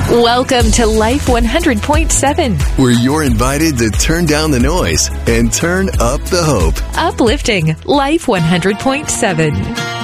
Welcome to Life 100.7, where you're invited to turn down the noise and turn up the hope. uplifting Life 100.7.